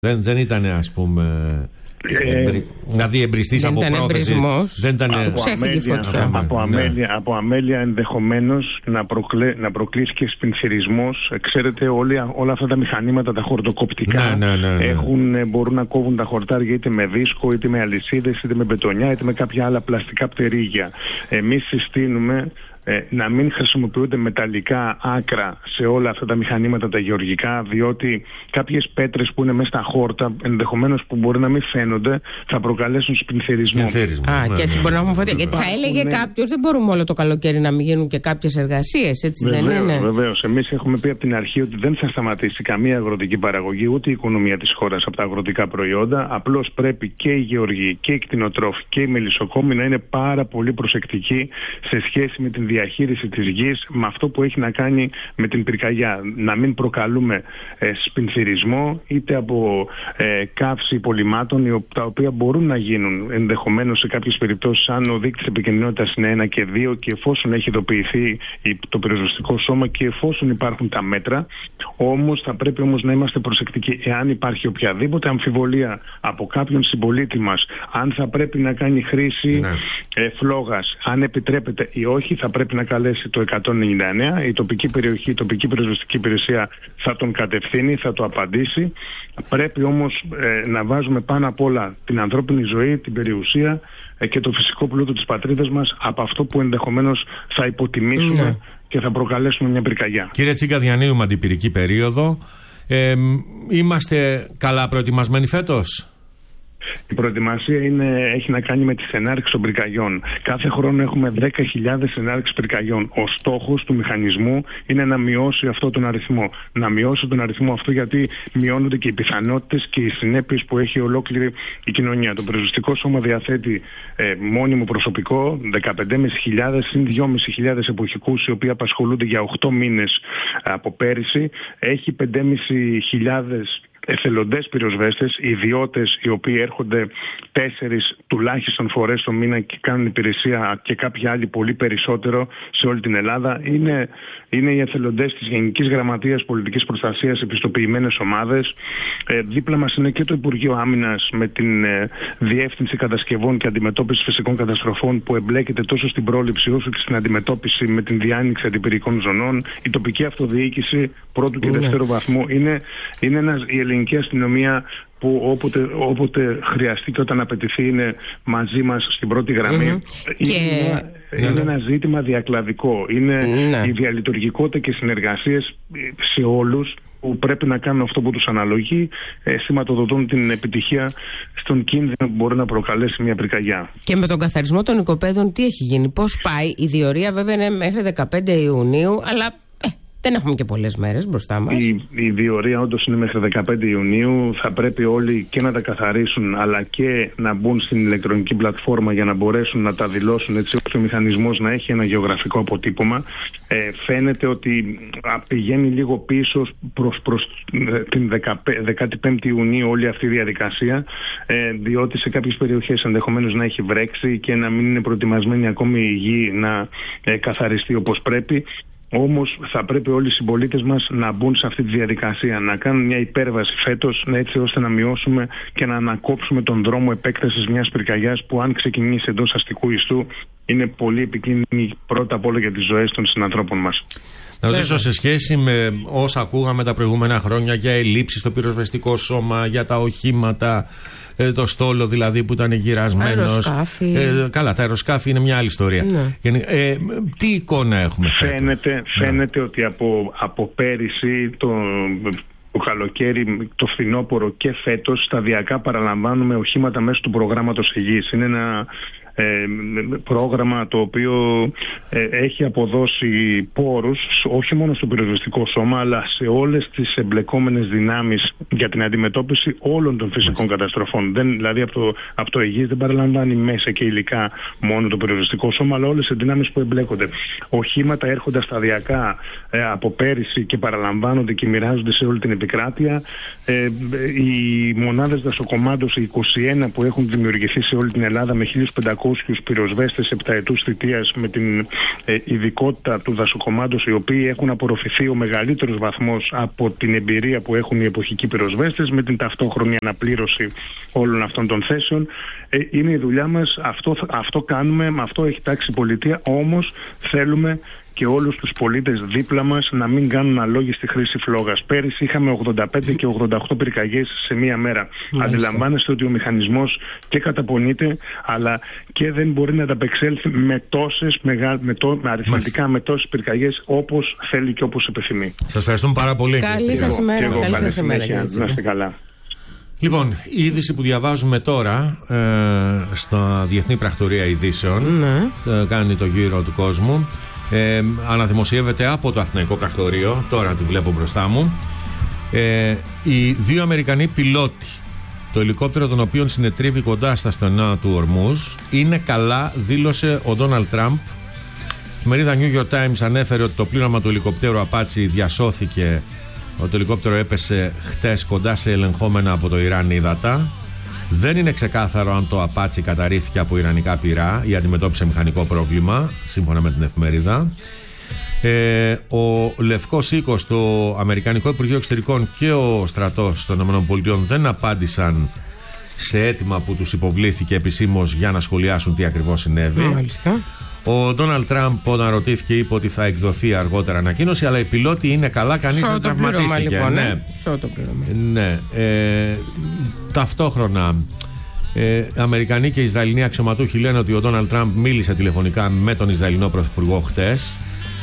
Δεν ήταν, ας πούμε, δηλαδή εμπριστής από πρόθεση. Δεν ήταν από αμέλεια ενδεχομένως να προκλήσει και σπινθυρισμός. Ξέρετε, όλα αυτά τα μηχανήματα, τα χορτοκοπτικά, μπορούν να κόβουν τα χορτάρια είτε με δίσκο, είτε με αλυσίδες, είτε με μπετονιά, είτε με κάποια άλλα πλαστικά πτερίγια. Εμείς συστήνουμε να μην χρησιμοποιούνται μεταλλικά άκρα σε όλα αυτά τα μηχανήματα τα γεωργικά, διότι κάποιες πέτρες που είναι μέσα στα χόρτα, ενδεχομένως που μπορεί να μην φαίνονται, θα προκαλέσουν σπινθυρισμό. Και έτσι μπορεί να έχουμε φωτιά. Γιατί θα έλεγε κάποιος, δεν μπορούμε όλο το καλοκαίρι να μην γίνουν και κάποιες εργασίες, έτσι δεν είναι? Βεβαίως. Εμείς έχουμε πει από την αρχή ότι δεν θα σταματήσει καμία αγροτική παραγωγή, ούτε η οικονομία της χώρας από τα αγροτικά προϊόντα. Απλώς πρέπει και οι γεωργοί και οι κτηνοτρόφοι και οι μελισσοκόμοι να είναι πάρα πολύ προσεκτικοί σε σχέση με την διαχείριση της γης, με αυτό που έχει να κάνει με την πυρκαγιά. Να μην προκαλούμε σπινθυρισμό είτε από καύση υπολειμμάτων, τα οποία μπορούν να γίνουν ενδεχομένως σε κάποιες περιπτώσεις αν ο δείκτης επικινδυνότητας είναι 1 και 2 και εφόσον έχει ειδοποιηθεί το πυροσβεστικό σώμα και εφόσον υπάρχουν τα μέτρα. Όμως θα πρέπει να είμαστε προσεκτικοί. Εάν υπάρχει οποιαδήποτε αμφιβολία από κάποιον συμπολίτη μας, αν θα πρέπει να κάνει χρήση φλόγας, αν επιτρέπεται ή όχι, θα πρέπει να καλέσει το 199. Η τοπική περιοχή, η τοπική πυροσβεστική υπηρεσία θα τον κατευθύνει, θα το απαντήσει. Πρέπει όμως να βάζουμε πάνω απ' όλα την ανθρώπινη ζωή, την περιουσία και το φυσικό πλούτο της πατρίδας μας από αυτό που ενδεχομένως θα υποτιμήσουμε και θα προκαλέσουμε μια πυρκαγιά. Κύριε Τσίγκα, διανύουμε αντιπυρική περίοδο. Είμαστε καλά προετοιμασμένοι φέτος? Η προετοιμασία έχει να κάνει με τις ενάρξεις των πυρκαγιών. Κάθε χρόνο έχουμε 10.000 ενάρξεις πυρκαγιών. Ο στόχος του μηχανισμού είναι να μειώσει αυτό τον αριθμό. Να μειώσει τον αριθμό αυτό γιατί μειώνονται και οι πιθανότητες και οι συνέπειες που έχει ολόκληρη η κοινωνία. Το πυροσβεστικό σώμα διαθέτει μόνιμο προσωπικό, 15.500 συν 2.500 εποχικούς, οι οποίοι απασχολούνται για 8 μήνες από πέρυσι. Έχει 5.500 εθελοντές πυροσβέστες, ιδιώτες οι οποίοι έρχονται 4 τουλάχιστον φορές το μήνα και κάνουν υπηρεσία, και κάποιοι άλλοι πολύ περισσότερο σε όλη την Ελλάδα. Είναι οι εθελοντές της Γενικής Γραμματείας Πολιτικής Προστασίας, επιστοποιημένες ομάδες. Δίπλα μας είναι και το Υπουργείο Άμυνας με την Διεύθυνση Κατασκευών και Αντιμετώπισης Φυσικών Καταστροφών, που εμπλέκεται τόσο στην πρόληψη όσο και στην αντιμετώπιση με την διάνοιξη αντιπυρικών ζωνών. Η τοπική αυτοδιοίκηση πρώτου και δεύτερου βαθμού είναι η ελληνική αστυνομία που όποτε χρειαστεί και όταν απαιτηθεί είναι μαζί μας στην πρώτη γραμμή. Είναι ένα ζήτημα διακλαδικό. Είναι η διαλειτουργικότητα και συνεργασίες σε όλους που πρέπει να κάνουν αυτό που τους αναλογεί, σηματοδοτούν την επιτυχία στον κίνδυνο που μπορεί να προκαλέσει μια πυρκαγιά. Και με τον καθαρισμό των οικοπαίδων τι έχει γίνει, πώς πάει? Η διορία βέβαια είναι μέχρι 15 Ιουνίου, αλλά δεν έχουμε και πολλές μέρες μπροστά μας. Η διορία όντως είναι μέχρι 15 Ιουνίου. Θα πρέπει όλοι και να τα καθαρίσουν, αλλά και να μπουν στην ηλεκτρονική πλατφόρμα για να μπορέσουν να τα δηλώσουν, έτσι ώστε ο μηχανισμός να έχει ένα γεωγραφικό αποτύπωμα. Φαίνεται ότι πηγαίνει λίγο πίσω προς την 15η Ιουνίου όλη αυτή η διαδικασία, διότι σε κάποιες περιοχές ενδεχομένως να έχει βρέξει και να μην είναι προετοιμασμένη ακόμη η γη να καθαριστεί όπως πρέπει. Όμως θα πρέπει όλοι οι συμπολίτες μας να μπουν σε αυτή τη διαδικασία, να κάνουν μια υπέρβαση φέτος, έτσι ώστε να μειώσουμε και να ανακόψουμε τον δρόμο επέκτασης μιας πυρκαγιάς που, αν ξεκινήσει εντός αστικού ιστού, είναι πολύ επικίνδυνη πρώτα απ' όλα για τις ζωές των συνανθρώπων μας. Να ρωτήσω, σε σχέση με όσα ακούγαμε τα προηγούμενα χρόνια για ελλείψεις στο πυροσβεστικό σώμα, για τα οχήματα, το στόλο δηλαδή που ήταν γυρασμένος. Καλά, τα αεροσκάφη είναι μια άλλη ιστορία. Τι εικόνα έχουμε φαίνεται ότι από πέρυσι το καλοκαίρι, το φθινόπωρο και φέτος σταδιακά παραλαμβάνουμε οχήματα μέσω του προγράμματος Αιγής. Είναι ένα πρόγραμμα το οποίο έχει αποδώσει πόρους όχι μόνο στο πυροσβεστικό σώμα, αλλά σε όλες τις εμπλεκόμενες δυνάμεις για την αντιμετώπιση όλων των φυσικών καταστροφών. Δηλαδή από το Αιγής δεν παραλαμβάνει μέσα και υλικά μόνο το πυροσβεστικό σώμα, αλλά όλες οι δυνάμεις που εμπλέκονται. Οχήματα έρχονται σταδιακά από πέρυσι και παραλαμβάνονται και μοιράζονται σε όλη την επικράτεια. Οι μονάδες δασοκομάντωση 21 που έχουν δημιουργηθεί σε όλη την Ελλάδα με 1.500 200 πυροσβέστες επταετούς θητείας με την ειδικότητα του δασοκομάντος, οι οποίοι έχουν απορροφηθεί ο μεγαλύτερος βαθμός από την εμπειρία που έχουν οι εποχικοί πυροσβέστες, με την ταυτόχρονη αναπλήρωση όλων αυτών των θέσεων. Είναι η δουλειά μας, αυτό κάνουμε, με αυτό έχει τάξει η πολιτεία, όμως θέλουμε και όλους τους πολίτες δίπλα μας να μην κάνουν αλόγιστη χρήση φλόγας. Πέρυσι είχαμε 85 και 88 πυρκαγιές σε μία μέρα. Αντιλαμβάνεστε ότι ο μηχανισμός και καταπονείται, αλλά και δεν μπορεί να ανταπεξέλθει με αριθμητικά με τόσες πυρκαγιές όπως θέλει και όπως επιθυμεί. Σας ευχαριστούμε πάρα πολύ. Καλή σας ημέρα. Να είστε καλά. Λοιπόν, η είδηση που διαβάζουμε τώρα στα Διεθνή Πρακτορία Ειδήσεων, κάνει το γύρο του κόσμου. Αναδημοσιεύεται από το Αθηναϊκό Πρακτορείο, τώρα τη βλέπω μπροστά μου. Οι δύο Αμερικανοί πιλότοι, το ελικόπτερο των οποίων συνετρίβει κοντά στα στενά του Ορμούζ, είναι καλά, δήλωσε ο Ντόναλντ Τραμπ. Η εφημερίδα New York Times ανέφερε ότι το πλήρωμα του ελικοπτέρου Απάτσι διασώθηκε. Το ελικόπτερο έπεσε χτες κοντά σε ελεγχόμενα από το Ιράν ύδατα. Δεν είναι ξεκάθαρο αν το Απάτσι καταρρίφθηκε από ιρανικά πυρά ή αντιμετώπισε μηχανικό πρόβλημα, σύμφωνα με την εφημερίδα. Ο Λευκός Οίκος, το Αμερικανικό Υπουργείο Εξωτερικών και ο στρατός των ΗΠΑ δεν απάντησαν σε αίτημα που τους υποβλήθηκε επισήμως για να σχολιάσουν τι ακριβώς συνέβη. Μάλιστα. Ο Ντόναλντ Τραμπ, όταν ρωτήθηκε, είπε ότι θα εκδοθεί αργότερα ανακοίνωση, αλλά οι πιλότοι είναι καλά, κανείς δεν τραυματίστηκε. Λοιπόν, ναι. Ναι. Ταυτόχρονα, Αμερικανοί και Ισραηλινοί αξιωματούχοι λένε ότι ο Ντόναλντ Τραμπ μίλησε τηλεφωνικά με τον Ισραηλινό Πρωθυπουργό χτες.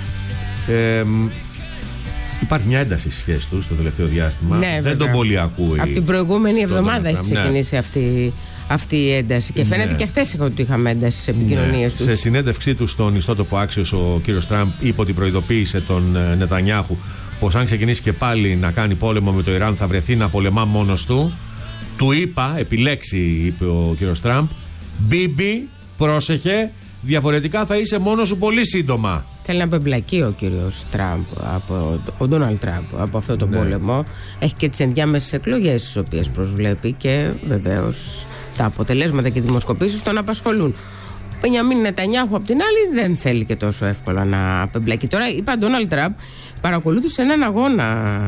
Υπάρχει μια ένταση στη σχέση τους το τελευταίο διάστημα. Ναι, δεν τον πολύ ακούει. Από την προηγούμενη εβδομάδα έχει ξεκινήσει αυτή η ένταση. Και φαίνεται και χθες ότι είχαμε ένταση στις επικοινωνίες τους. Σε συνέντευξή του στον ιστότοπο Άξιος, ο κύριος Τραμπ είπε ότι προειδοποίησε τον Νετανιάχου πως αν ξεκινήσει και πάλι να κάνει πόλεμο με το Ιράν θα βρεθεί να πολεμά μόνος του. Του είπα, επιλέξει, είπε ο κύριος Τραμπ, Μπίμπι, πρόσεχε, διαφορετικά θα είσαι μόνος σου πολύ σύντομα. Θέλει να απεμπλακεί ο κύριος Τραμπ, ο Ντόναλντ Τραμπ, από αυτό τον πόλεμο. Έχει και τις ενδιάμεσες εκλογές τις οποίες προσβλέπει και βεβαίως τα αποτελέσματα και οι δημοσκοπήσεις τον απασχολούν. Ο Μπενιαμίν Νετανιάχου απ' την άλλη δεν θέλει και τόσο εύκολα να απεμπλακεί. Τώρα είπα, ο Ντόναλντ Τραμπ παρακολούθησε έναν αγώνα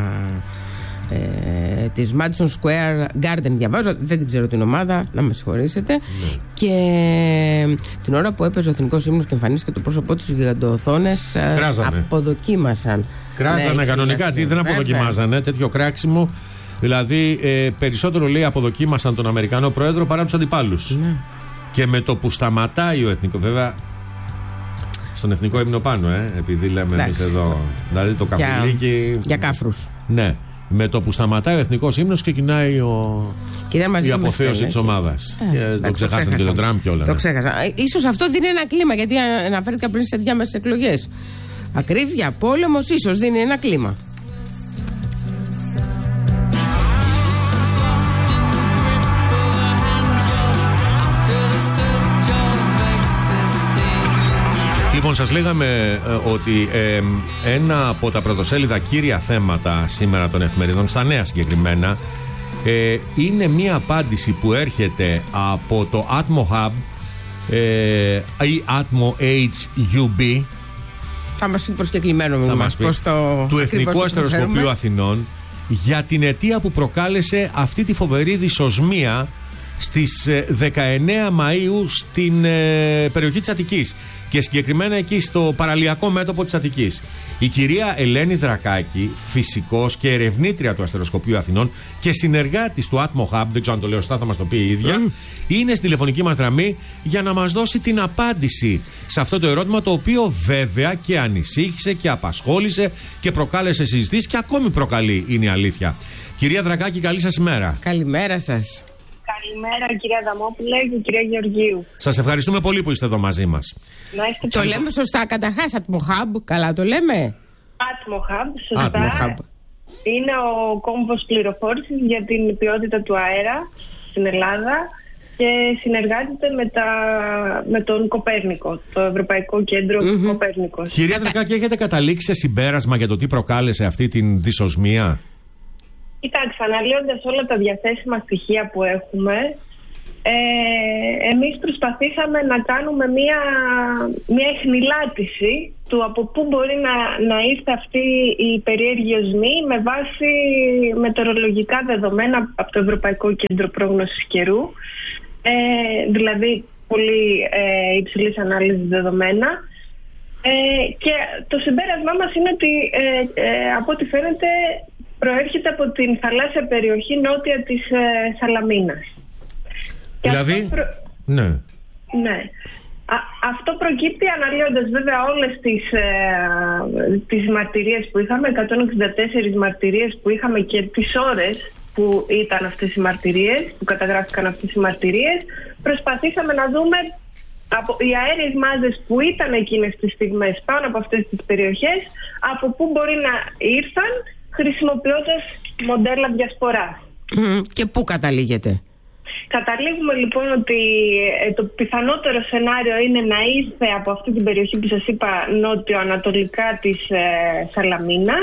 της Madison Square Garden, διαβάζω, δεν την ξέρω την ομάδα, να με συγχωρήσετε, και την ώρα που έπαιζε ο εθνικός ύμνος και εμφανίστηκε το πρόσωπό του στις γιγαντοοθόνες, αποδοκίμασαν. Κράζανε κανονικά, τι δεν αποδοκιμάζανε, τέτοιο κράξιμο. Δηλαδή περισσότερο λέει αποδοκίμασαν τον Αμερικανό Πρόεδρο παρά τους αντιπάλους. Και με το που σταματάει ο εθνικό, βέβαια στον εθνικό ύμνο πάνω, επειδή λέμε εμείς εδώ, δηλαδή το καπηλίκι για κάφρους. Ναι. Με το που σταματάει ο εθνικός ύμνος ξεκινάει η αποθέωση της ομάδας. Το ξεχάσανε και τον Τραμπ και όλα. Το ξέχασα. Ίσως αυτό δίνει ένα κλίμα, γιατί αναφέρθηκα πριν σε διάμεσες εκλογές. Ακρίβεια, πόλεμος, ίσως δίνει ένα κλίμα. Λοιπόν, σας λέγαμε ότι ένα από τα πρωτοσέλιδα κύρια θέματα σήμερα των εφημερίδων, στα νέα συγκεκριμένα, είναι μία απάντηση που έρχεται από το Atmo Hub ή Atmo HUB. Θα μας πει προσκεκλημένο μήνυμα του Εθνικού Αστεροσκοπείου Αθηνών για την αιτία που προκάλεσε αυτή τη φοβερή δυσοσμία στις 19 Μαΐου στην περιοχή της Αττικής και συγκεκριμένα εκεί στο παραλιακό μέτωπο της Αττικής. Η κυρία Ελένη Δρακάκη, φυσικός και ερευνήτρια του Αστεροσκοπείου Αθηνών και συνεργάτης του Atmo Hub, δεν ξέρω αν το λέω σωστά, θα μας το πει η ίδια, είναι στη τηλεφωνική μας γραμμή για να μας δώσει την απάντηση σε αυτό το ερώτημα, το οποίο βέβαια και ανησύχησε και απασχόλησε και προκάλεσε συζητήσεις και ακόμη προκαλεί, είναι η αλήθεια. Κυρία Δρακάκη, καλή σας ημέρα. Καλημέρα σας. Καλημέρα κυρία Αδαμόπουλε και κυρία Γεωργίου. Σας ευχαριστούμε πολύ που είστε εδώ μαζί μας. Το λέμε σωστά καταρχάς, Atmo Hub, καλά το λέμε. Atmo Hub, σωστά. Είναι ο κόμβος πληροφόρησης για την ποιότητα του αέρα στην Ελλάδα και συνεργάζεται με τον Κοπέρνικο, το Ευρωπαϊκό Κέντρο Κοπέρνικος. Κυρία Δρακάκη, έχετε καταλήξει σε συμπέρασμα για το τι προκάλεσε αυτή την δυσοσμία? Κοιτάξτε, αναλύοντας όλα τα διαθέσιμα στοιχεία που έχουμε, εμείς προσπαθήσαμε να κάνουμε μια εχνηλάτηση του από πού μπορεί να ήρθε αυτή η περίεργη οσμή με βάση μετεωρολογικά δεδομένα από το Ευρωπαϊκό Κέντρο Πρόγνωσης Καιρού, δηλαδή πολύ υψηλής ανάλυσης δεδομένα. Και το συμπέρασμά μας είναι ότι από ό,τι φαίνεται προέρχεται από την θαλάσσια περιοχή νότια της Σαλαμίνας. Δηλαδή, ναι. Αυτό προκύπτει αναλύοντας βέβαια όλες τις μαρτυρίες που είχαμε, 164 μαρτυρίες που είχαμε και τις ώρες που ήταν αυτές οι μαρτυρίες, που καταγράφηκαν αυτές οι μαρτυρίες. Προσπαθήσαμε να δούμε από οι αέριες μάζες που ήταν εκείνες τις στιγμές πάνω από αυτές τις περιοχές, από πού μπορεί να ήρθαν, χρησιμοποιώντας μοντέλα διασποράς. Και πού καταλήγετε? Καταλήγουμε λοιπόν ότι το πιθανότερο σενάριο είναι να ήρθε από αυτή την περιοχή που σας είπα, νότιο-ανατολικά της Σαλαμίνας,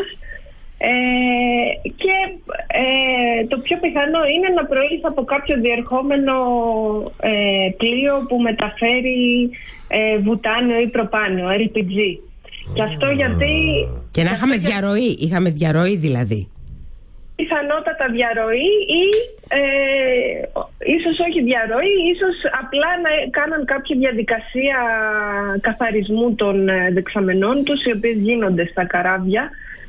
και το πιο πιθανό είναι να προήλθε από κάποιο διερχόμενο πλοίο που μεταφέρει βουτάνιο ή προπάνιο, LPG. Και αυτό γιατί... Και να είχαμε διαρροή δηλαδή. Πιθανότατα διαρροή ή ίσως όχι διαρροή, ίσως απλά να κάναν κάποια διαδικασία καθαρισμού των δεξαμενών τους, οι οποίες γίνονται στα καράβια.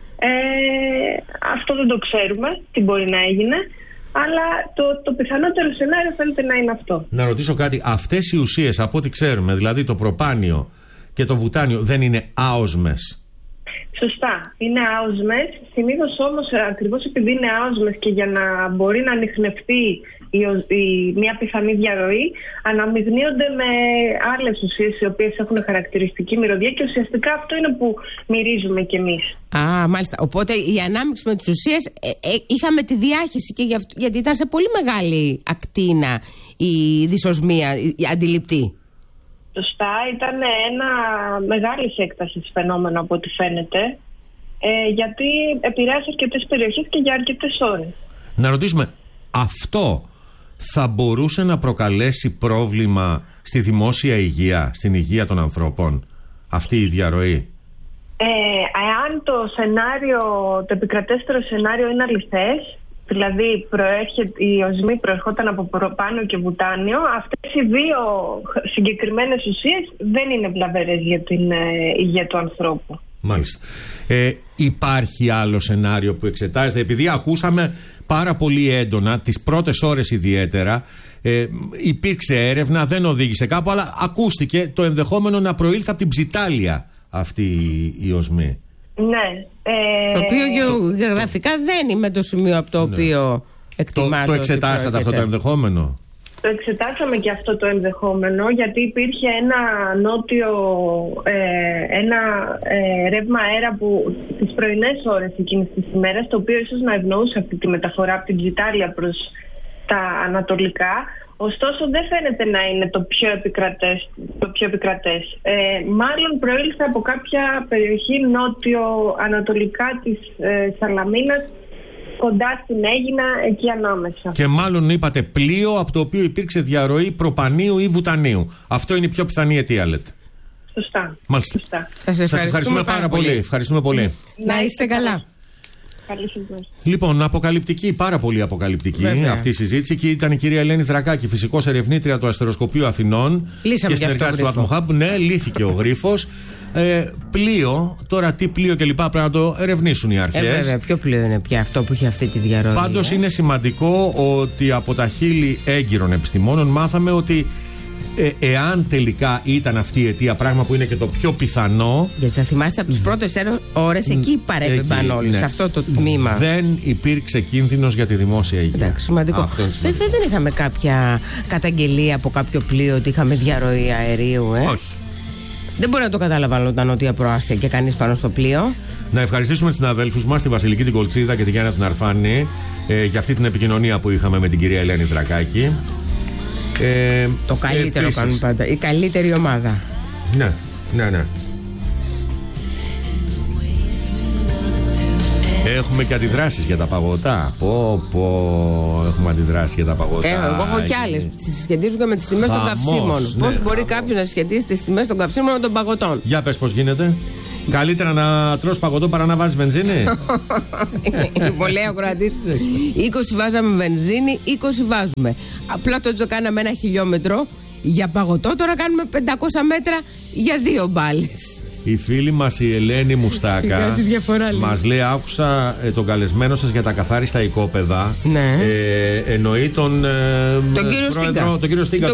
Αυτό δεν το ξέρουμε τι μπορεί να έγινε, αλλά το πιθανότερο σενάριο φαίνεται να είναι αυτό. Να ρωτήσω κάτι, αυτές οι ουσίες από ό,τι ξέρουμε, δηλαδή το προπάνιο και το βουτάνιο, δεν είναι άοσμες? Σωστά, είναι άοσμες. Συνήθως όμως, ακριβώς επειδή είναι άοσμες και για να μπορεί να ανιχνευτεί μια πιθανή διαρροή, αναμειγνύονται με άλλες ουσίες οι οποίες έχουν χαρακτηριστική μυρωδιά και ουσιαστικά αυτό είναι που μυρίζουμε κι εμείς. Μάλιστα. Οπότε η ανάμειξη με τις ουσίες είχαμε τη διάχυση και γιατί ήταν σε πολύ μεγάλη ακτίνα η δυσοσμία, η αντιληπτή. Σωστά, ήταν ένα μεγάλης έκτασης φαινόμενο από ό,τι φαίνεται, γιατί επηρέασε αρκετές περιοχές και για αρκετές ώρες. Να ρωτήσουμε, αυτό θα μπορούσε να προκαλέσει πρόβλημα στη δημόσια υγεία, στην υγεία των ανθρώπων, αυτή η διαρροή? Εάν το επικρατέστερο σενάριο είναι αληθές, δηλαδή η οσμή προερχόταν από προπάνιο και βουτάνιο, αυτές οι δύο συγκεκριμένες ουσίες δεν είναι βλαβερές για την υγεία του ανθρώπου. Μάλιστα. Υπάρχει άλλο σενάριο που εξετάζεται? Επειδή ακούσαμε πάρα πολύ έντονα, τις πρώτες ώρες ιδιαίτερα, υπήρξε έρευνα, δεν οδήγησε κάπου, αλλά ακούστηκε το ενδεχόμενο να προήλθε από την Ψιτάλια αυτή η οσμή. Ναι. Το οποίο γεωγραφικά δεν είναι το σημείο από το οποίο εκτιμάται. Το εξετάσατε αυτό το ενδεχόμενο? Το εξετάσαμε και αυτό το ενδεχόμενο, γιατί υπήρχε ένα ρεύμα αέρα που τις πρωινές ώρες εκείνης της ημέρας, το οποίο ίσως να ευνοούσε αυτή τη μεταφορά από την Ψιτάλια προς τα ανατολικά. Ωστόσο δεν φαίνεται να είναι το πιο επικρατές. Μάλλον προήλθε από κάποια περιοχή νότιο-ανατολικά της Σαλαμίνας, κοντά στην Αίγινα, εκεί ανάμεσα. Και μάλλον είπατε πλοίο από το οποίο υπήρξε διαρροή προπανίου ή βουτανίου. Αυτό είναι η πιο πιθανή αιτία, λέτε? Σωστά. Μάλιστα. Σωστά. Σας ευχαριστούμε πάρα πολύ. Ευχαριστούμε πολύ. Να είστε καλά. Λοιπόν, αποκαλυπτική, πάρα πολύ αποκαλυπτική. Βέβαια. Αυτή η συζήτηση. Και ήταν η κυρία Ελένη Δρακάκη, φυσικός ερευνήτρια του Αστεροσκοπείου Αθηνών. Λύσαμε και συνεργάτη του Atmo Hub. Ναι, λύθηκε ο γρίφος. Πλοίο, τώρα τι πλοίο και λοιπά πρέπει να το ερευνήσουν οι αρχές. Βέβαια, ποιο πλοίο είναι πια αυτό που έχει αυτή τη διαρροή? Πάντως είναι σημαντικό ότι από τα χείλη έγκυρων επιστημόνων μάθαμε ότι εάν τελικά ήταν αυτή η αιτία, πράγμα που είναι και το πιο πιθανό. Γιατί θα θυμάστε από τις πρώτες ώρες εκεί παρέπεμπαν όλοι, σε αυτό το τμήμα. Δεν υπήρξε κίνδυνος για τη δημόσια υγεία. Εντάξει, σημαντικό. Δεν είχαμε κάποια καταγγελία από κάποιο πλοίο ότι είχαμε διαρροή αερίου, Όχι. Δεν μπορεί να το κατάλαβα τα νότια προάστια και κανείς πάνω στο πλοίο. Να ευχαριστήσουμε τους συναδέλφους μας, τη Βασιλική την Κολτσίδα και τη Γιάννα την Αρφάνη, για αυτή την επικοινωνία που είχαμε με την κυρία Ελένη Δρακάκη. Το καλύτερο κάνουν πάντα. Η καλύτερη ομάδα. Ναι. Έχουμε και αντιδράσεις για τα παγωτά. Έχουμε αντιδράσεις για τα παγωτά. Εγώ έχω κι άλλες. Σχετίζουν και με τις τιμές των καυσίμων. Ναι, πώς μπορεί κάποιος να σχετίσει τις τιμές των καυσίμων με των παγωτών? Για πες πώς γίνεται. Καλύτερα να τρως παγωτό παρά να βάζεις βενζίνη. Πολύ ακροατής. 20 βάζαμε βενζίνη, 20 βάζουμε. Απλά τότε το κάναμε 1 χιλιόμετρο για παγωτό, τώρα κάνουμε 500 μέτρα για 2 μπάλες. Η φίλη μας η Ελένη Μουστάκα μας λέει: άκουσα τον καλεσμένο σας για τα καθάριστα οικόπεδα. Ναι. Εννοεί τον κύριο Στίγκα,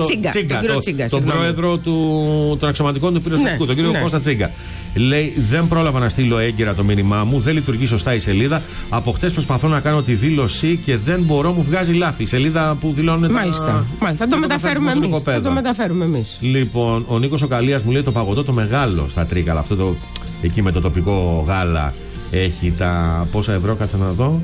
τον πρόεδρο των αξιωματικών του πυροσβεστικού, τον κύριο Κώστα Τσίγκα. Λέει: δεν πρόλαβα να στείλω έγκαιρα το μήνυμά μου, δεν λειτουργεί σωστά η σελίδα. Από χτες προσπαθώ να κάνω τη δήλωση και δεν μπορώ, μου βγάζει λάθη. Η σελίδα που δηλώνει. Μάλιστα. Θα το μεταφέρουμε εμείς. Λοιπόν, ο Νίκος ο Καλίας μου λέει: το παγωτό το μεγάλο στα Τρίκαλα, αυτό εκεί με το τοπικό γάλα, έχει τα πόσα ευρώ, κάτσε να δω.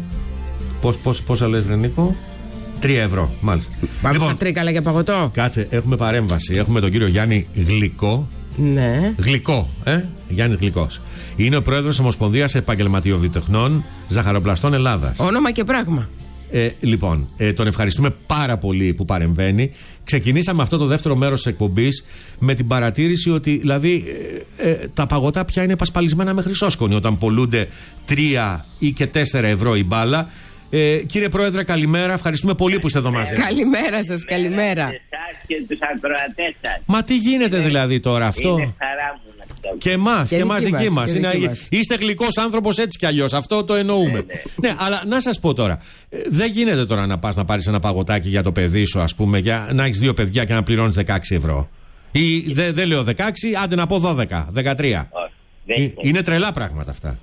Πόσα λες, ρε Νίκο? 3 ευρώ, μάλιστα. Πάμε λοιπόν, στα Τρίκαλα για παγωτό. Κάτσε, έχουμε παρέμβαση. Έχουμε τον κύριο Γιάννη Γλυκό. Ναι. Γλυκό, Γιάννης Γλυκός. Είναι ο πρόεδρος της Ομοσπονδίας Επαγγελματιοβιοτεχνών Ζαχαροπλαστών Ελλάδας. Όνομα και πράγμα. Λοιπόν, τον ευχαριστούμε πάρα πολύ που παρεμβαίνει. Ξεκινήσαμε αυτό το δεύτερο μέρος της εκπομπής με την παρατήρηση ότι δηλαδή τα παγωτά πια είναι πασπαλισμένα με χρυσόσκονη όταν πολλούνται 3 ή και 4 ευρώ η μπάλα. Κύριε Πρόεδρε, καλημέρα. Ευχαριστούμε πολύ που είστε εδώ μαζί. Καλημέρα σας, καλημέρα. Εσάς και τους ακροατές σας. Μα τι γίνεται δηλαδή τώρα αυτό? Είναι χαρά μου να αυτό. Και εμάς δική μας. Είστε γλυκός άνθρωπος έτσι κι αλλιώς. Αυτό το εννοούμε. Ναι, αλλά να σας πω τώρα. Δεν γίνεται τώρα να πας να πάρεις ένα παγωτάκι για το παιδί σου, ας πούμε, για να έχεις 2 παιδιά και να πληρώνεις 16 ευρώ. Ή δεν λέω 16, άντε να πω 12, 13. Είναι τρελά πράγματα αυτά.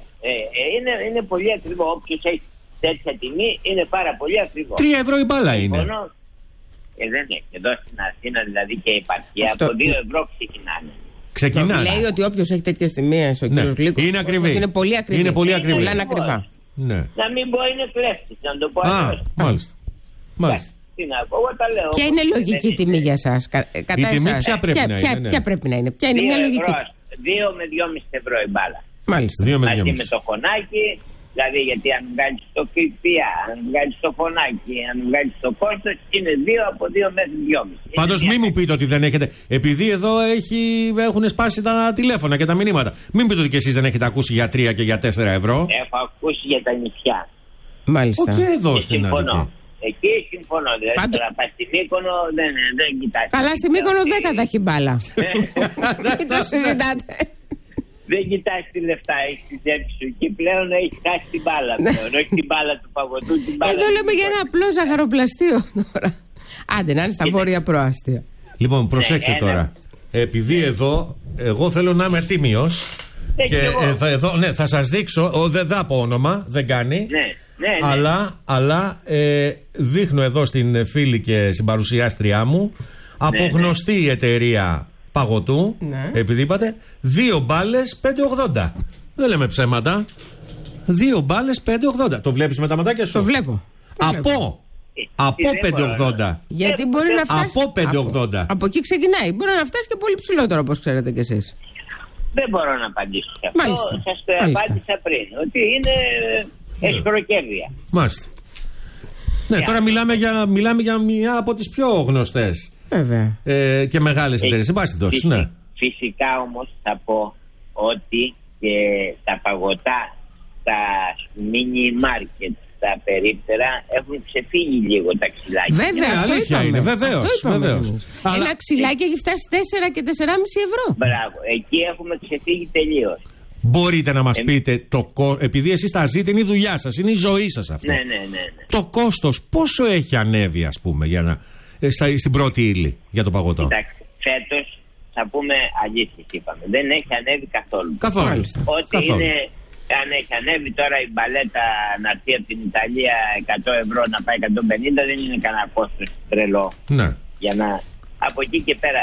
Είναι πολύ ακριβό. Όποιος έχει τέτοια τιμή είναι πάρα πολύ ακριβό. 3 ευρώ η μπάλα είναι. Δεν έχει. Εδώ στην Αθήνα δηλαδή και η επαρχία από 2 ευρώ ξεκινάνε. Λέει ότι όποιος έχει τέτοιες τιμές, ο κύριος Γλύκος, είναι ακριβή. Είναι πολύ ακριβή. Είναι πολύ ακριβή. Είναι ακριβά. Ναι. Να μην πω είναι κλέφτης, να το πω. Μάλιστα. Τι να πω, εγώ τα λέω. Ποια είναι λογική τιμή για σας? Η τιμή ποια πρέπει να είναι? Ποια πρέπει να είναι? Ποια είναι μια λογική? 2 με 2,5 ευρώ η μπάλα. Μάλιστα. Μαζί με το φωνάκι. Δηλαδή, γιατί αν βγάλεις το ΦΠΑ, αν βγάλεις το φωνάκι, αν βγάλεις το κόστος, είναι 2 από 2 μέχρι 2,5. Πάντως μην μου πείτε ότι δεν έχετε. Επειδή εδώ έχουν σπάσει τα τηλέφωνα και τα μηνύματα. Μην πείτε ότι και εσείς δεν έχετε ακούσει για 3 και για 4 ευρώ. Έχω ακούσει για τα νησιά. Μάλιστα. Και εδώ στην Αττική. Εκεί συμφωνώ. Δηλαδή, τώρα πας στη Μύκονο δεν κοιτάζει. Καλά, στη Μύκονο 10 θα έχει μπάλα. Μην το συζητάτε. Δεν κοιτάς τι λεφτά έχει στη τσέπη σου. Εκεί πλέον έχει χάσει την μπάλα πλέον. Όχι την μπάλα του παγωτού, την μπάλα. Εδώ λέμε για ένα απλό ζαχαροπλαστείο τώρα. Άντε να είναι στα βόρεια προάστια. Λοιπόν, προσέξτε τώρα. Επειδή εδώ, εγώ θέλω να είμαι τίμιος. Και εδώ, ναι, θα σας δείξω. Δεν θα πω όνομα, δεν κάνει. Ναι. Αλλά δείχνω εδώ στην φίλη και συμπαρουσιάστριά μου από γνωστή εταιρεία παγωτού, επειδή είπατε, 2 μπάλες 5,80. Δεν λέμε ψέματα. 2 μπάλες 5,80. Το βλέπεις με τα ματάκια σου? Το βλέπω. Από 5,80. Γιατί μπορεί να φτάσει. Από 5,80. Από εκεί ξεκινάει. Μπορεί να φτάσει και πολύ ψηλότερο, όπως ξέρετε κι εσείς. Δεν μπορώ να απαντήσω σε αυτό. Σας το απάντησα πριν. Ότι είναι εσχροκέρδεια. Μάλιστα. Ναι, τώρα μιλάμε για μια από τις πιο γνωστές. Βέβαια. Και μεγάλες εταιρείες. Φυσικά όμως θα πω ότι και τα παγωτά, τα mini market, τα περίπτερα έχουν ξεφύγει λίγο τα ξυλάκια. Βέβαια, αυτό αλήθεια είπαμε. Είναι. Βεβαίως. Ένα ξυλάκι έχει φτάσει 4 και 4,5 ευρώ. Μπράβο, εκεί έχουμε ξεφύγει τελείως. Μπορείτε να μας πείτε, επειδή εσείς τα ζείτε, είναι η δουλειά σας, είναι η ζωή σας αυτό. Ναι. Το κόστος πόσο έχει ανέβει, ας πούμε, στην πρώτη ύλη για το παγωτό? Κοιτάξτε, φέτος θα πούμε αλήθειες είπαμε. Δεν έχει ανέβει καθόλου. Καθόλου. Είναι, αν έχει ανέβει τώρα η μπαλέτα να έρθει από την Ιταλία 100 ευρώ να πάει 150, δεν είναι κανένα κόστος τρελό. Ναι. Για να, από εκεί και πέρα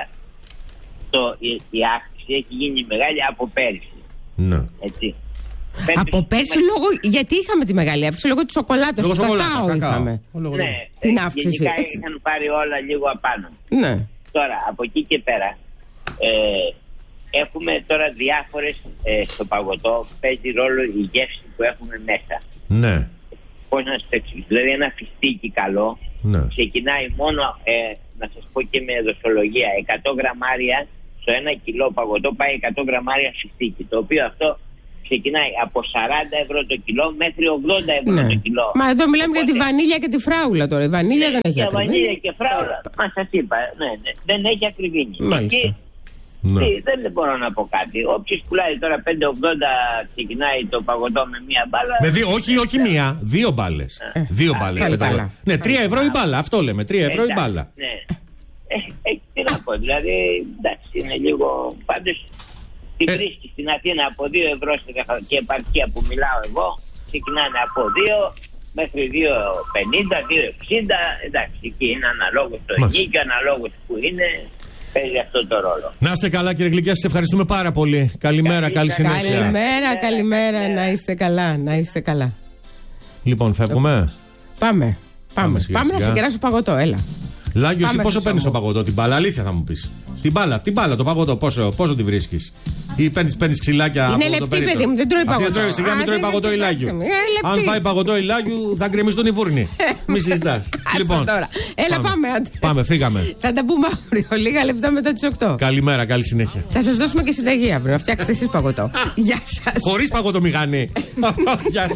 η αύξηση έχει γίνει μεγάλη από πέρυσι. Ναι. Έτσι. Από πέρσι γιατί είχαμε τη μεγάλη αύξηση, λόγω της σοκολάτας, του κακάο είχαμε. Ναι, την αύξηση. Γενικά είχαν πάρει όλα λίγο απάνω. Ναι. Τώρα, από εκεί και πέρα, έχουμε τώρα διάφορες στο παγωτό. Παίζει ρόλο η γεύση που έχουμε μέσα. Ναι. Πώς να σας το εξηγήσω? Δηλαδή ένα φιστίκι καλό ξεκινάει μόνο, να σας πω και με δοσολογία, 100 γραμμάρια στο 1 κιλό παγωτό πάει 100 γραμμάρια φιστίκι. Το οποίο αυτό ξεκινάει από 40 ευρώ το κιλό μέχρι 80 ευρώ το κιλό. Μα εδώ μιλάμε για τη βανίλια και τη φράουλα τώρα. Η βανίλια δεν έχει ακριβήνη. Βανίλια και φράουλα. Μα σας είπα, δεν έχει ακριβήνη. Μάλιστα. Δεν μπορώ να πω κάτι. Όποιος πουλάει τώρα 5,80 ξεκινάει το παγωτό με μία μπάλα. Όχι μία, 2 μπάλες. 2 μπάλες. Ναι, 3 ευρώ η μπάλα. Αυτό λέμε. 3 ευρώ η μπάλα. Ναι. Τι να πω, δηλαδή εντάξει, είναι λίγο. Πάντως την βρίσκει στην Αθήνα από 2 ευρώ και επαρχία που μιλάω εγώ. Ξεκινάνε από 2 μέχρι 2,50, 2,60. Εντάξει, εκεί είναι αναλόγως το ενίκιο, αναλόγως που είναι. Παίζει αυτό το ρόλο. Να είστε καλά, κύριε Γλυκιά, σας ευχαριστούμε πάρα πολύ. Καλημέρα, καλή συνέχεια. Καλημέρα, να είστε καλά, να είστε καλά. Λοιπόν, φεύγουμε. Πάμε να συγκεράσω παγωτό, έλα. Λάγιο, εσύ πόσο παίρνεις το παγωτό, την μπάλα, αλήθεια θα μου πεις. Την μπάλα, το παγωτό, πόσο τη βρίσκεις? Ή παίρνεις ξυλάκια είναι από το λεπτή, περίπτωρο? παιδί μου, δεν τρώει παγωτό. Σιγά μην τρώει παγωτό ηλάγιου. Αν φάει παγωτό ηλάγιου θα γκρεμιστούν οι φούρνοι. Μη συζητάς. Λοιπόν, έλα πάμε. Πάμε, φύγαμε. Θα τα πούμε αύριο, λίγα λεπτά μετά τις 8. Καλημέρα, καλή συνέχεια. Θα σας δώσουμε και συνταγή αύριο, να φτιάξετε εσείς παγωτό. Γεια σας. Χωρίς παγωτομηχανή. Γεια σας.